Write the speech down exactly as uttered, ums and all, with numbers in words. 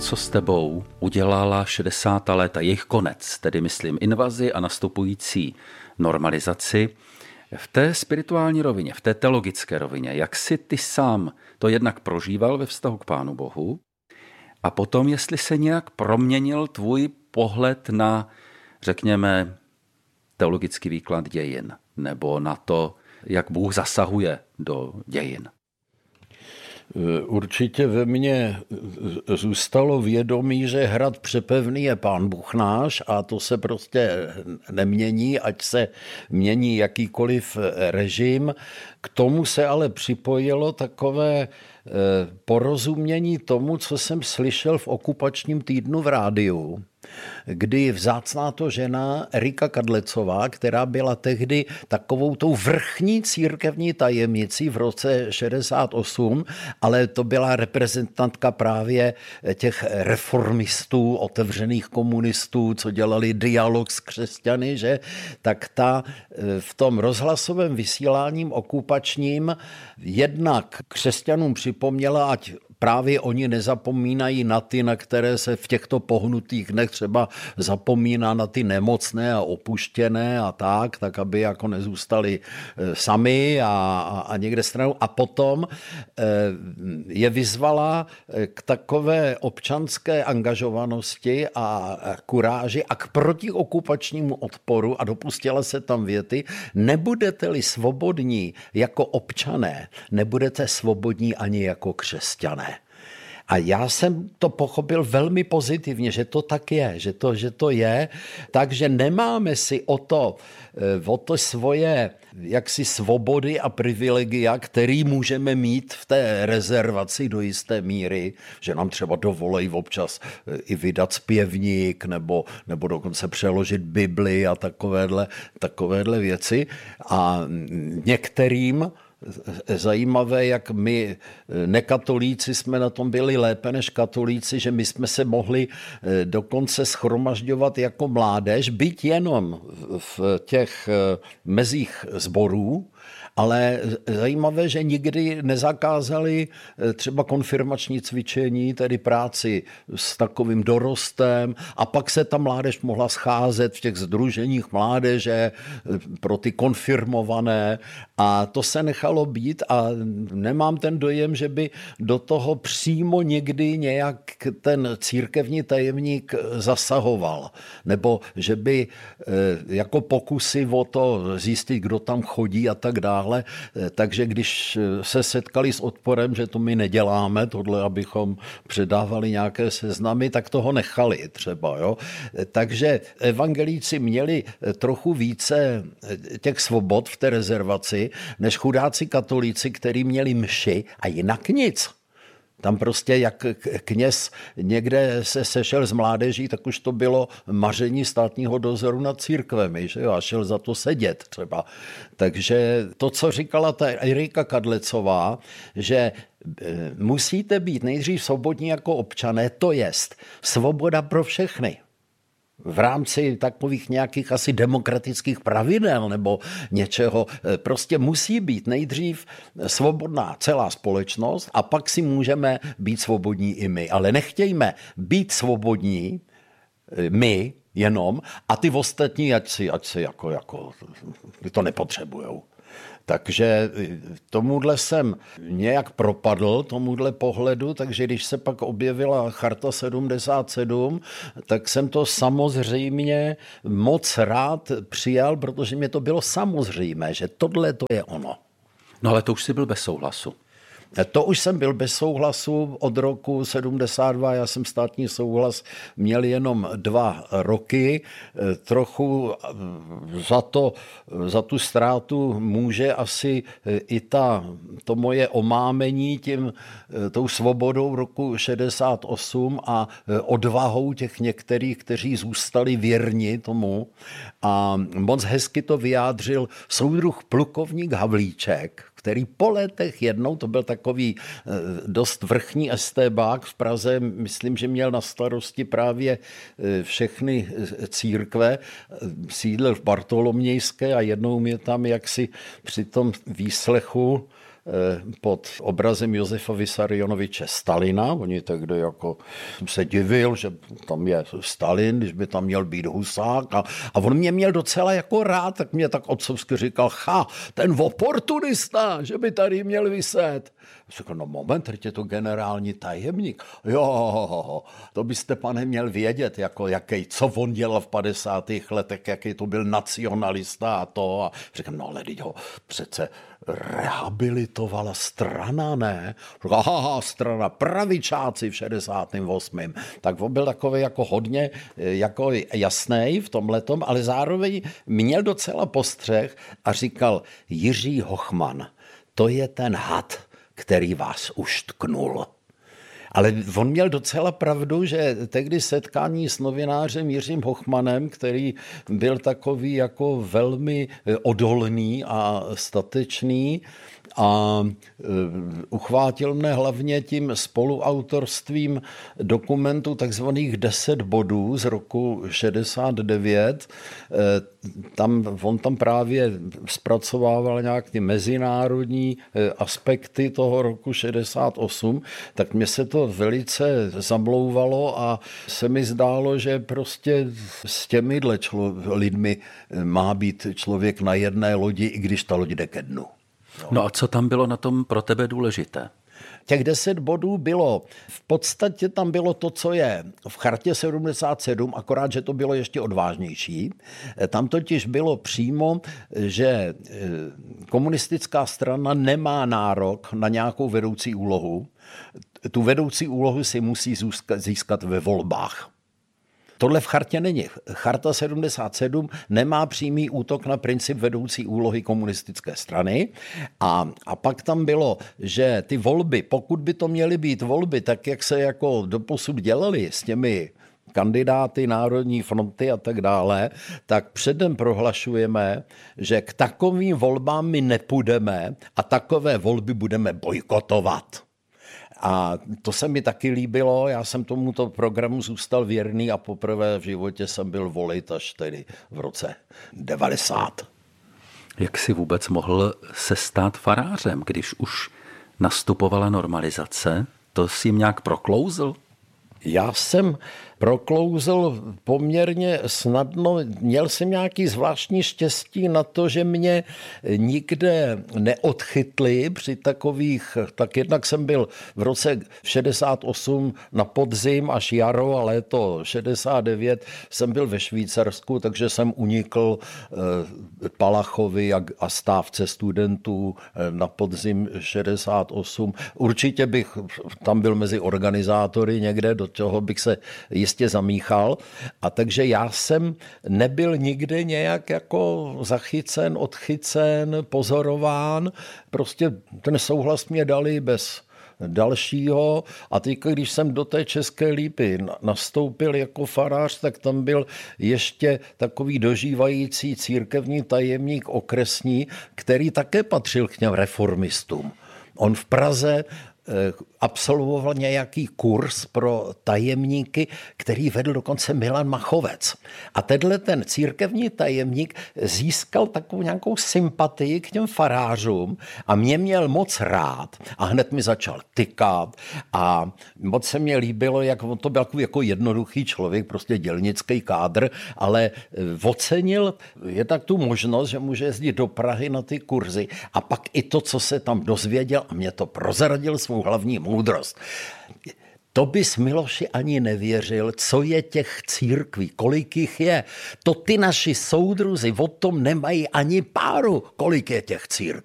co s tebou udělala šedesátá léta, jejich konec, tedy myslím invazi a nastupující normalizaci, v té spirituální rovině, v té teologické rovině, jak si ty sám to jednak prožíval ve vztahu k Pánu Bohu a potom, jestli se nějak proměnil tvůj pohled na, řekněme, teologický výklad dějin nebo na to, jak Bůh zasahuje do dějin. Určitě ve mně zůstalo vědomí, že hrad přepevný je Pán Bůh náš a to se prostě nemění, ať se mění jakýkoliv režim. K tomu se ale připojilo takové porozumění tomu, co jsem slyšel v okupačním týdnu v rádiu, kdy vzácná to žena Erika Kadlecová, která byla tehdy takovou tou vrchní církevní tajemnicí v roce šedesát osm, ale to byla reprezentantka právě těch reformistů, otevřených komunistů, co dělali dialog s křesťany, že? Tak ta v tom rozhlasovém vysíláním okupačním jednak křesťanům připomněla, ať právě oni nezapomínají na ty, na které se v těchto pohnutých dnech třeba zapomíná na ty nemocné a opuštěné a tak, tak aby jako nezůstali sami a, a, a někde stranou. A potom je vyzvala k takové občanské angažovanosti a kuráži a k protiokupačnímu odporu a dopustila se tam věty: nebudete-li svobodní jako občané, nebudete svobodní ani jako křesťané. A já jsem to pochopil velmi pozitivně, že to tak je, že to, že to je, takže nemáme si o to, o to svoje jaksi svobody a privilegia, který můžeme mít v té rezervaci do jisté míry, že nám třeba dovolí občas i vydat zpěvník nebo, nebo dokonce přeložit Bibli a takovéhle, takovéhle věci. A některým zajímavé, jak my nekatolíci jsme na tom byli lépe než katolíci, že my jsme se mohli dokonce shromažďovat jako mládež, byť jenom v těch mezích sborů, ale zajímavé, že nikdy nezakázali třeba konfirmační cvičení, tedy práci s takovým dorostem, a pak se ta mládež mohla scházet v těch sdruženích mládeže pro ty konfirmované a to se nechalo být a nemám ten dojem, že by do toho přímo někdy nějak ten církevní tajemník zasahoval, nebo že by jako pokusy o to zjistit, kdo tam chodí a tak dále. Takže když se setkali s odporem, že to my neděláme, tohle, abychom předávali nějaké seznamy, tak toho nechali třeba. Jo? Takže evangelíci měli trochu více těch svobod v té rezervaci, než chudáci katolíci, kteří měli mši a jinak nic. Tam prostě jak kněz někde se sešel s mládeží, tak už to bylo maření státního dozoru nad církvemi, že jo, a šel za to sedět třeba. Takže to, co říkala ta Erika Kadlecová, že musíte být nejdřív svobodní jako občané, to jest svoboda pro všechny. V rámci takových nějakých asi demokratických pravidel nebo něčeho, prostě musí být nejdřív svobodná celá společnost a pak si můžeme být svobodní i my. Ale nechtějme být svobodní my jenom a ty ostatní, ať si, ať si jako, jako to nepotřebujou. Takže tomuhle jsem nějak propadl, tomuhle pohledu, takže když se pak objevila Charta sedmdesát sedm, tak jsem to samozřejmě moc rád přijal, protože mě to bylo samozřejmé, že tohle to je ono. No ale to už jsi byl bez souhlasu. To už jsem byl bez souhlasu od roku sedmdesát dva, já jsem státní souhlas měl jenom dva roky, trochu za, to, za tu ztrátu může asi i ta, to moje omámení tím, tou svobodou roku šedesát osm a odvahou těch některých, kteří zůstali věrni tomu a moc hezky to vyjádřil soudruh plukovník Havlíček, který po letech jednou, to byl takový dost vrchní estébák v Praze, myslím, že měl na starosti právě všechny církve, sídlil v Bartolomějské a jednou mě tam jaksi při tom výslechu pod obrazem Josefa Vissarionoviče Stalina. Oni tehdy jako se divil, že tam je Stalin, když by tam měl být Husák. A, a on mě měl docela jako rád, tak mě tak otcovsky říkal, ha, ten oportunista, že by tady měl viset. Říkal, no moment, teď je to generální tajemník. Jo, to byste, pane, měl vědět, jako jaký, co on dělal v padesátých letech, jaký to byl nacionalista a to. A říkám, no ale teď ho přece rehabilitovala strana, ne? Říkal, aha, strana, pravičáci v šedesátém osmém Tak on byl takový jako hodně jako jasnej v tomhletom, ale zároveň měl docela postřeh a říkal, Jiří Hochman, to je ten had, který vás uštknul. Ale on měl docela pravdu, že tehdy setkání s novinářem Jiřím Hochmanem, který byl takový jako velmi odolný a statečný a uchvátil mne hlavně tím spoluautorstvím dokumentu takzvaných deset bodů z roku šedesát devět. Tam, on tam právě zpracovával nějak ty mezinárodní aspekty toho roku šedesát osm, tak mně se to velice zamlouvalo a se mi zdálo, že prostě s těmihle člo, lidmi má být člověk na jedné lodi, i když ta loď jde ke dnu. No. no a co tam bylo na tom pro tebe důležité? Těch deset bodů bylo, v podstatě tam bylo to, co je v chartě sedmdesát sedm, akorát, že to bylo ještě odvážnější. Tam totiž bylo přímo, že komunistická strana nemá nárok na nějakou vedoucí úlohu. Tu vedoucí úlohu si musí získat ve volbách. Tohle v chartě není. Charta sedmdesát sedm nemá přímý útok na princip vedoucí úlohy komunistické strany a, a pak tam bylo, že ty volby, pokud by to měly být volby, tak jak se jako doposud dělali s těmi kandidáty Národní fronty a tak dále, tak předem prohlašujeme, že k takovým volbám my nepůjdeme a takové volby budeme bojkotovat. A to se mi taky líbilo, já jsem tomuto programu zůstal věrný a poprvé v životě jsem byl volit až tedy v roce devadesát. Jak jsi vůbec mohl se stát farářem, když už nastupovala normalizace? To jsi jim nějak proklouzl? Já jsem proklouzl poměrně snadno. Měl jsem nějaký zvláštní štěstí na to, že mě nikde neodchytli při takových, tak jednak jsem byl v roce šedesát osm na podzim až jaro a léto šedesát devět jsem byl ve Švýcarsku, takže jsem unikl Palachovi a stávce studentů na podzim šedesát osm. Určitě bych tam byl mezi organizátory někde, do toho bych se jistě zamíchal. A takže já jsem nebyl nikdy nějak jako zachycen, odchycen, pozorován. Prostě ten souhlas mě dali bez dalšího. A teď, když jsem do té České Lípy nastoupil jako farář, tak tam byl ještě takový dožívající církevní tajemník okresní, který také patřil k těm reformistům. On v Praze absolvoval nějaký kurz pro tajemníky, který vedl dokonce Milan Machovec. A tenhle ten církevní tajemník získal takovou nějakou sympatii k těm farářům a mě měl moc rád a hned mi začal tykat a moc se mě líbilo, jak on to byl takový jako jednoduchý člověk, prostě dělnický kádr, ale ocenil jednak tu možnost, že může jezdit do Prahy na ty kurzy a pak i to, co se tam dozvěděl a mě to prozradil svou hlavní moudrost. To bys, Miloši, ani nevěřil, co je těch církví, kolik jich je. To ty naši soudruzi o tom nemají ani páru, kolik je těch církví.